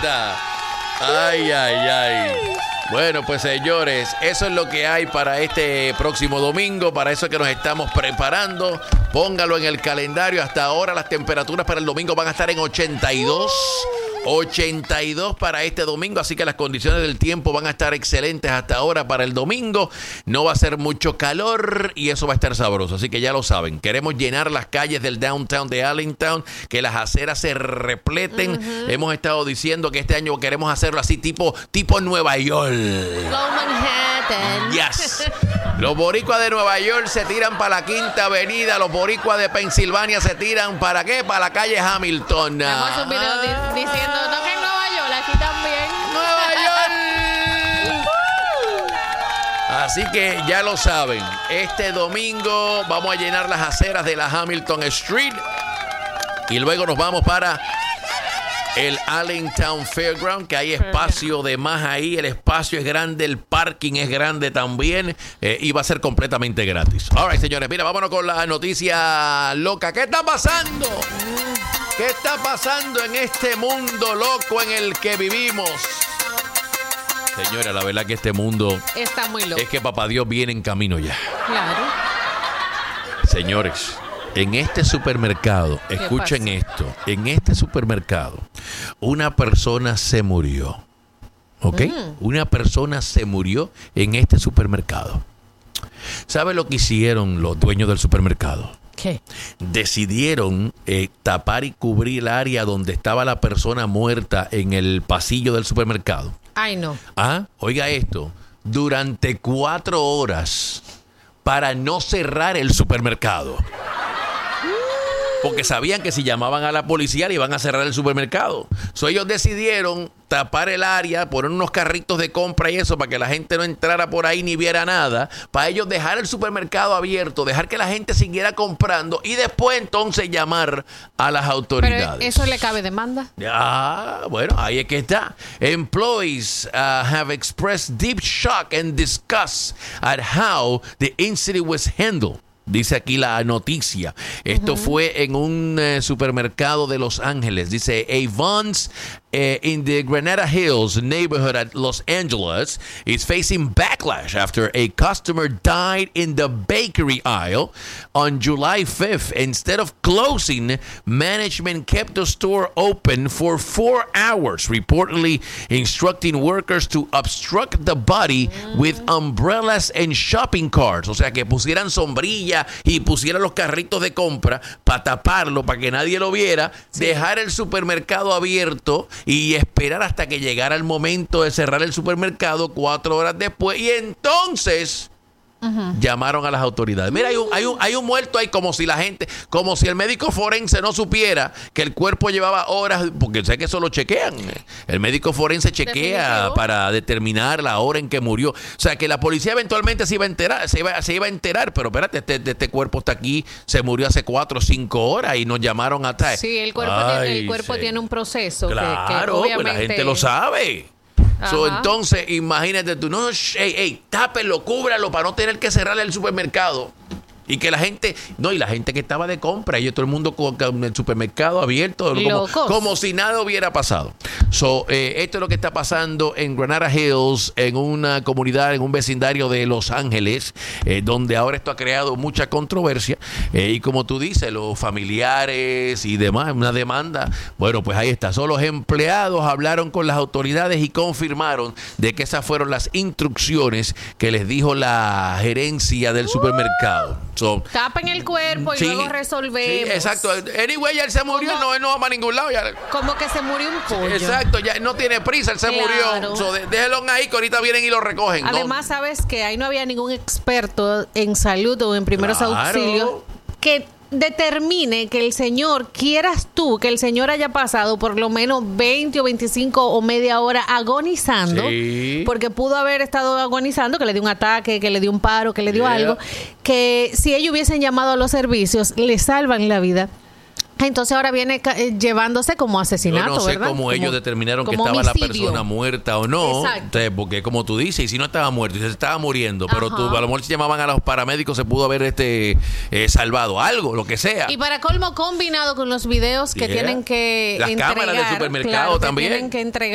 está. Ay, ay, ay. Bueno, pues señores, eso es lo que hay para este próximo domingo. Para eso es que nos estamos preparando. Póngalo en el calendario. Hasta ahora las temperaturas para el domingo van a estar en 82. 82 para este domingo, así que las condiciones del tiempo van a estar excelentes hasta ahora para el domingo. No va a ser mucho calor y eso va a estar sabroso, así que ya lo saben. Queremos llenar las calles del downtown de Allentown, que las aceras se repleten. Hemos estado diciendo que este año queremos hacerlo así tipo Nueva York. Go Manhattan. Yes. Los boricuas de Nueva York se tiran para la Quinta Avenida. Los boricuas de Pensilvania se tiran ¿para qué? Para la calle Hamilton. Hemos un video diciendo no que en Nueva York, aquí también. ¡Nueva York! Así que ya lo saben. Este domingo vamos a llenar las aceras de la Hamilton Street. Y luego nos vamos para el Allentown Fairground, que hay espacio de más ahí. El espacio es grande, el parking es grande también, y va a ser completamente gratis. All right, señores, mira, vámonos con la noticia loca. ¿Qué está pasando? ¿Qué está pasando en este mundo loco en el que vivimos? Señora, la verdad que este mundo está muy loco. Es que papá Dios viene en camino ya. Claro. Señores, en este supermercado, escuchen esto, en este supermercado, una persona se murió, ¿ok? Una persona se murió en este supermercado. ¿Sabe lo que hicieron los dueños del supermercado? ¿Qué? Decidieron tapar y cubrir el área donde estaba la persona muerta en el pasillo del supermercado. Ay, no. Oiga esto, durante 4 horas para no cerrar el supermercado. Porque sabían que si llamaban a la policía le iban a cerrar el supermercado. Ellos decidieron tapar el área, poner unos carritos de compra y eso para que la gente no entrara por ahí ni viera nada. Para ellos dejar el supermercado abierto, dejar que la gente siguiera comprando y después entonces llamar a las autoridades. ¿Pero eso le cabe demanda? Bueno, ahí es que está. Employees have expressed deep shock and disgust at how the incident was handled. Dice aquí la noticia. Esto fue en un supermercado de Los Ángeles. Dice Avon's in the Granada Hills neighborhood at Los Angeles is facing backlash after a customer died in the bakery aisle on July 5th. Instead of closing, management kept the store open for 4 hours, reportedly instructing workers to obstruct the body with umbrellas and shopping carts. O sea, que pusieran sombrilla y pusieran los carritos de compra para taparlo, para que nadie lo viera, dejar el supermercado abierto y esperar hasta que llegara el momento de cerrar el supermercado 4 horas después y entonces llamaron a las autoridades. Mira, hay un muerto ahí, como si el médico forense no supiera que el cuerpo llevaba horas, porque sé que eso lo chequean. El médico forense chequea Definitivo. para determinar la hora en que murió. O sea, que la policía eventualmente se iba a enterar, pero espérate, este cuerpo está aquí, se murió hace 4 o 5 horas y nos llamaron a tal. Sí, el cuerpo tiene un proceso. Claro, que obviamente pues la gente lo sabe. Entonces, imagínate tú, tápelo, cúbralo para no tener que cerrar el supermercado. Y que la gente, y la gente que estaba de compra, y todo el mundo con el supermercado abierto, como si nada hubiera pasado. Esto es lo que está pasando en Granada Hills, en una comunidad, en un vecindario de Los Ángeles, donde ahora esto ha creado mucha controversia. Y como tú dices, los familiares y demás, una demanda. Bueno, pues ahí está. Los empleados hablaron con las autoridades y confirmaron de que esas fueron las instrucciones que les dijo la gerencia del supermercado. Tapen el cuerpo y luego resolvemos. Sí, exacto. Anyway, ya él se murió, no va para ningún lado. Ya. Como que se murió un pollo. Exacto, ya no tiene prisa, él se murió. Déjelo ahí, que ahorita vienen y lo recogen. Además, sabes que ahí no había ningún experto en salud o en primeros auxilios que determine que el señor, quieras tú, que el señor haya pasado por lo menos 20 o 25 o media hora agonizando, porque pudo haber estado agonizando, que le dio un ataque, que le dio un paro, que le dio algo, que si ellos hubiesen llamado a los servicios, le salvan la vida. Entonces ahora viene llevándose como asesinato, yo no sé ¿verdad? cómo ellos determinaron que estaba homicidio. la persona muerta o no. Entonces, porque como tú dices, y si no estaba muerto, y se estaba muriendo, pero a lo mejor si llamaban a los paramédicos se pudo haber salvado algo, lo que sea. Y para colmo, combinado con los videos que tienen que las entregar, cámaras del supermercado también. tienen que entregar